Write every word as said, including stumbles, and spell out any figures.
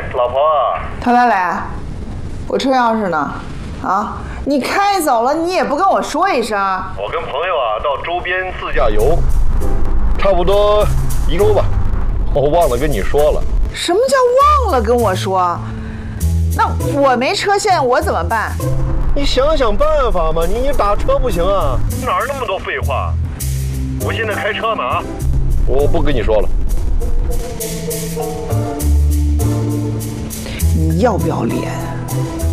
老婆。 唐大磊，我车钥匙呢？啊，你开走了，你也不跟我说一声。 我跟朋友啊到周边自驾游，差不多一周吧。我忘了跟你说了。 什么叫忘了跟我说？那我没车线，我怎么办？ 你想想办法嘛！你你打车不行啊？哪儿那么多废话？我现在开车呢啊！我不跟你说了。 你要不要脸？